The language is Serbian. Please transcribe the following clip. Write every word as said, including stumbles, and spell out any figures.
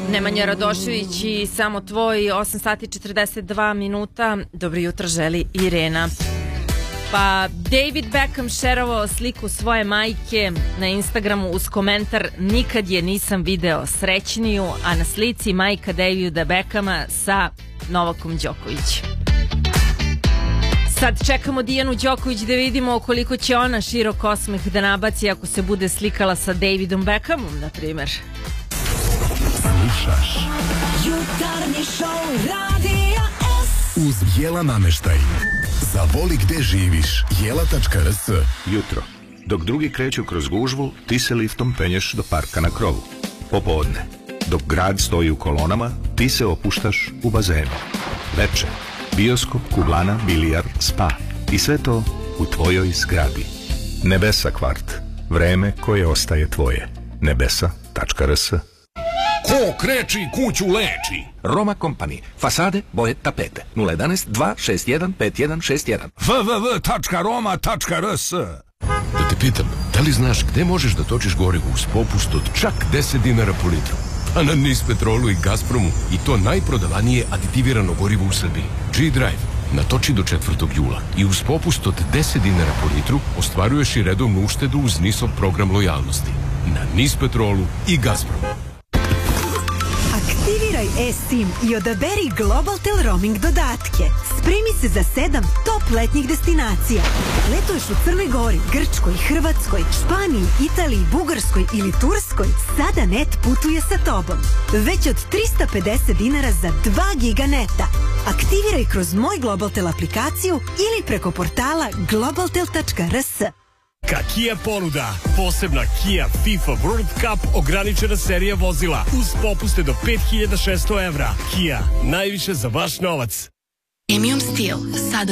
Nemanja Radošević i Samo tvoj, osam sati četrdeset dva minuta. Dobro jutro želi Irena. Pa David Beckham šerovao sliku svoje majke na Instagramu uz komentar: nikad je nisam video srećniju, a na slici majka Davida Beckhama sa Novakom Đoković. Sad čekamo Dijanu Đoković da vidimo koliko će ona širok osmeh da nabaci ako se bude slikala sa Davidom Beckhamom, na primjer. Slušaš Jutarnji šou Radija S. uz Jela nameštaj. Zavoli gde živiš. Jela tačka rs. Jutro. Dok drugi kreću kroz gužvu, ti se liftom penješ do parka na krovu. Popodne. Dok grad stoji u kolonama, ti se opuštaš u bazenu. Veče. Bioskop, kuglana, bilijar, spa. I sve to u tvojoj zgradi. Nebesa kvart. Vreme koje ostaje tvoje. Nebesa tačka rs. Ko kreči kuću leči. Roma Company. Fasade, boje, tapete. nula jedan dva šest jedan pet jedan šest jedan. w w w tačka roma tačka rs. Da te pitam, da li znaš gde možeš da točiš gorivo uz popust od čak deset dinara po litru? A na Nispetrolu i Gazpromu, i to najprodavanije aditivirano gorivo u Srbiji. G-Drive. Natoči do četvrtog jula i uz popust od deset dinara po litru ostvaruješ i redovnu uštedu uz Nisov program lojalnosti. Na Nispetrolu i Gazpromu. Aktiviraj e-SIM i odaberi Globaltel roaming dodatke. Spremi se za sedam top letnjih destinacija. Letuješ u Crnoj Gori, Grčkoj, Hrvatskoj, Španiji, Italiji, Bugarskoj ili Turskoj? Sada net putuje sa tobom. Već od trista pedeset dinara za dva giga neta. Aktiviraj kroz Moj Globaltel aplikaciju ili preko portala globaltel tačka rs. Kia ponuda. Posebna Kia FIFA World Cup ograničena serija vozila uz popuste do pet hiljada šesto evra. Kia, najviše za vaš novac. Premium stil, sada